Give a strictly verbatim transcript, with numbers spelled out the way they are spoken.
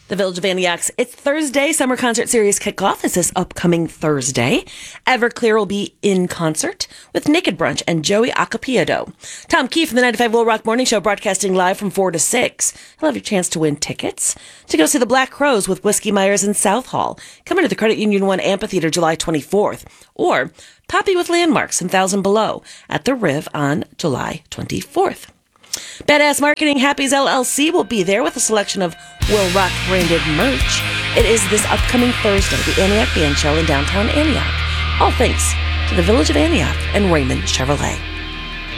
The Village of Antioch's It's Thursday summer concert series kickoff is this upcoming Thursday. Everclear will be in concert with Naked Brunch and Joey Acapiedo. Tom Key from the ninety-five Will Rock Morning Show broadcasting live from four to six. He'll have your chance to win tickets to go see the Black Crowes with Whiskey Myers in South Hall, coming to the Credit Union One Amphitheater July twenty-fourth. Or Poppy with Landmarks in Thousand Below at the Riv on July twenty-fourth. Badass Marketing Happy's L L C will be there with a selection of Will Rock branded merch. It is this upcoming Thursday, the Antioch Band Show in downtown Antioch. All thanks to the Village of Antioch and Raymond Chevrolet.